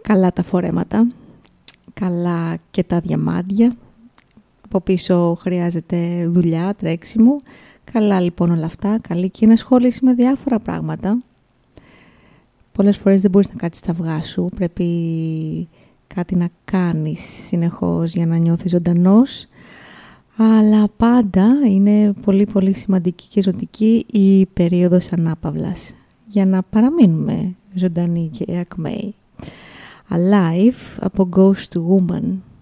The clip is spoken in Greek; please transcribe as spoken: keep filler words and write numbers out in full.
Καλά τα φορέματα, καλά και τα διαμάντια. Από πίσω χρειάζεται δουλειά, τρέξιμο. Καλά λοιπόν όλα αυτά, καλή και ενασχόληση με διάφορα πράγματα. Πολλές φορές δεν μπορείς να κάτσεις στα αυγά σου, πρέπει κάτι να κάνεις συνεχώς για να νιώθεις ζωντανός. Αλλά πάντα είναι πολύ πολύ σημαντική και ζωτική η περίοδος ανάπαυλας για να παραμείνουμε ζωντανοί και ακμαίοι. Alive από Ghost Woman.